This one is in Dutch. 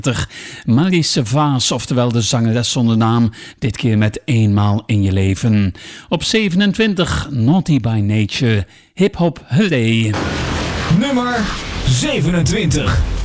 Marlies Vaas, oftewel de zangeres zonder naam, dit keer met Eenmaal in je leven. Op 27, Naughty by Nature, Hip Hop Hooray. Nummer 27.